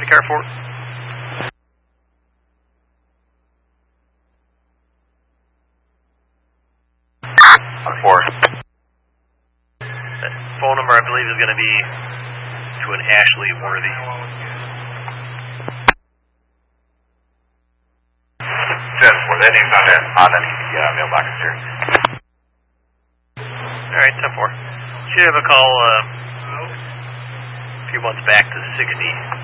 Carrefour. 4. That phone number, I believe, is going to be to an Ashley Worthy. 10-4. That name's on the mailbox here. All right, 10-4. Should have a call a few months back to 60.